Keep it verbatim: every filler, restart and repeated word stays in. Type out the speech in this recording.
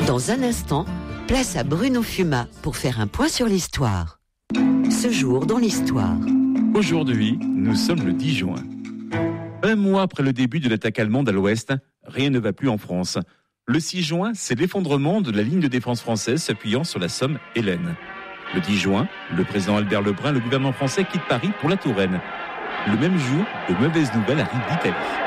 Dans un instant, place à Bruno Fumat pour faire un point sur l'histoire. Ce jour dans l'histoire. Aujourd'hui, nous sommes le dix juin. Un mois après le début de l'attaque allemande à l'ouest, rien ne va plus en France. Le six juin, c'est l'effondrement de la ligne de défense française s'appuyant sur la Somme Hélène. Le dix juin, le président Albert Lebrun, le gouvernement français quitte Paris pour la Touraine. Le même jour, de mauvaises nouvelles arrivent d'Italie.